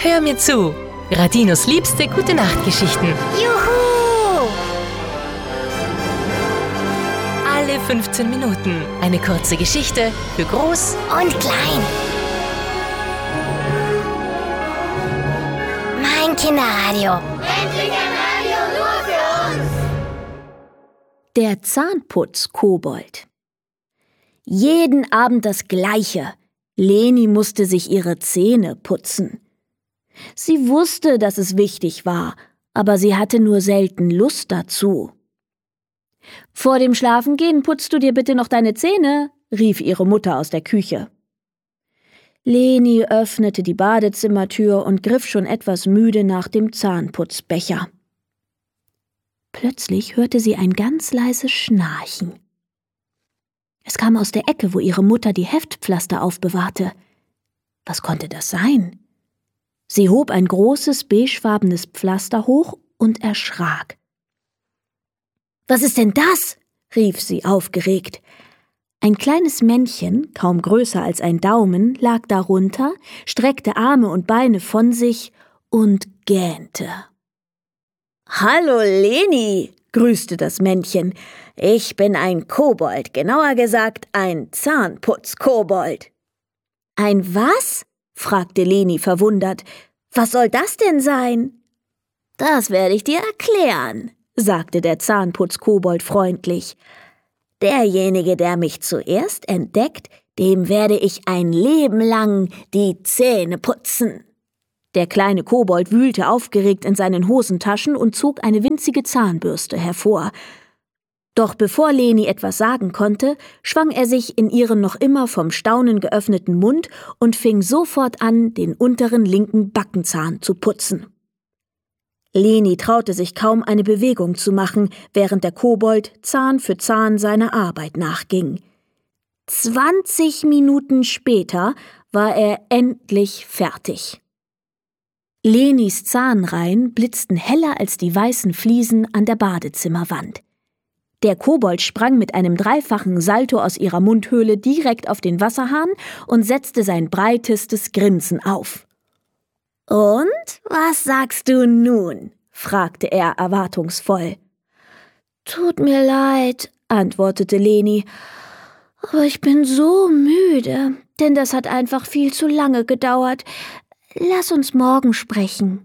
Hör mir zu. Radinos liebste Gute-Nacht-Geschichten. Juhu! Alle 15 Minuten eine kurze Geschichte für Groß Und klein. Mein Kinderradio. Endlich ein Radio nur für uns! Der Zahnputz-Kobold. Jeden Abend das Gleiche. Leni musste sich ihre Zähne putzen. Sie wusste, dass es wichtig war, aber sie hatte nur selten Lust dazu. »Vor dem Schlafengehen putzt du dir bitte noch deine Zähne«, rief ihre Mutter aus der Küche. Leni öffnete die Badezimmertür und griff schon etwas müde nach dem Zahnputzbecher. Plötzlich hörte sie ein ganz leises Schnarchen. Es kam aus der Ecke, wo ihre Mutter die Heftpflaster aufbewahrte. Was konnte das sein? Sie hob ein großes, beigefarbenes Pflaster hoch und erschrak. »Was ist denn das?« rief sie aufgeregt. Ein kleines Männchen, kaum größer als ein Daumen, lag darunter, streckte Arme und Beine von sich und gähnte. »Hallo Leni«, grüßte das Männchen. »Ich bin ein Kobold, genauer gesagt ein Zahnputz-Kobold.« »Ein was?« fragte Leni verwundert. »Was soll das denn sein?« »Das werde ich dir erklären«, sagte der Zahnputz-Kobold freundlich. »Derjenige, der mich zuerst entdeckt, dem werde ich ein Leben lang die Zähne putzen.« Der kleine Kobold wühlte aufgeregt in seinen Hosentaschen und zog eine winzige Zahnbürste hervor. Doch bevor Leni etwas sagen konnte, schwang er sich in ihren noch immer vom Staunen geöffneten Mund und fing sofort an, den unteren linken Backenzahn zu putzen. Leni traute sich kaum, eine Bewegung zu machen, während der Kobold Zahn für Zahn seiner Arbeit nachging. 20 Minuten später war er endlich fertig. Lenis Zahnreihen blitzten heller als die weißen Fliesen an der Badezimmerwand. Der Kobold sprang mit einem dreifachen Salto aus ihrer Mundhöhle direkt auf den Wasserhahn und setzte sein breitestes Grinsen auf. »Und, was sagst du nun?« fragte er erwartungsvoll. »Tut mir leid«, antwortete Leni, »aber ich bin so müde, denn das hat einfach viel zu lange gedauert. Lass uns morgen sprechen.«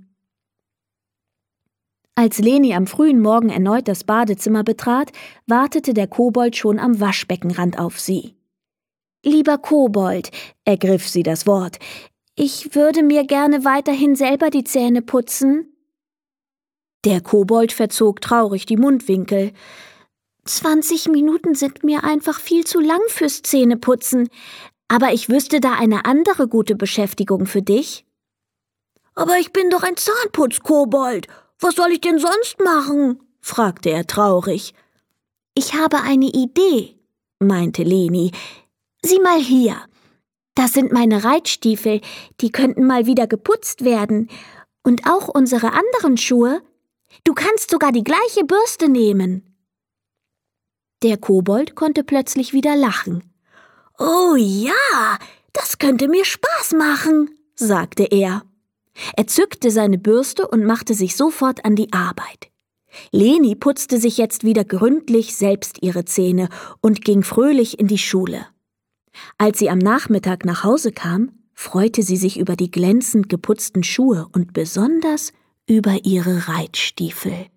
Als Leni am frühen Morgen erneut das Badezimmer betrat, wartete der Kobold schon am Waschbeckenrand auf sie. »Lieber Kobold«, ergriff sie das Wort, »ich würde mir gerne weiterhin selber die Zähne putzen.« Der Kobold verzog traurig die Mundwinkel. 20 Minuten sind mir einfach viel zu lang fürs Zähneputzen, aber ich wüsste da eine andere gute Beschäftigung für dich.« »Aber ich bin doch ein Zahnputz-Kobold. Was soll ich denn sonst machen?« fragte er traurig. »Ich habe eine Idee«, meinte Leni. »Sieh mal hier. Das sind meine Reitstiefel, die könnten mal wieder geputzt werden. Und auch unsere anderen Schuhe. Du kannst sogar die gleiche Bürste nehmen.« Der Kobold konnte plötzlich wieder lachen. »Oh ja, das könnte mir Spaß machen«, sagte er. Er zückte seine Bürste und machte sich sofort an die Arbeit. Leni putzte sich jetzt wieder gründlich selbst ihre Zähne und ging fröhlich in die Schule. Als sie am Nachmittag nach Hause kam, freute sie sich über die glänzend geputzten Schuhe und besonders über ihre Reitstiefel.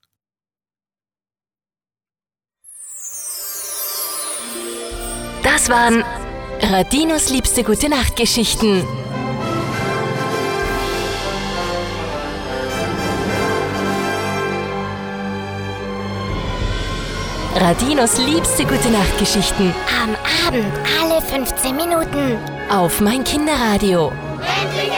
Das waren Radinos liebste Gute-Nacht-Geschichten. Radinos liebste Gute-Nacht-Geschichten. Am Abend alle 15 Minuten. Auf mein Kinderradio. Endlich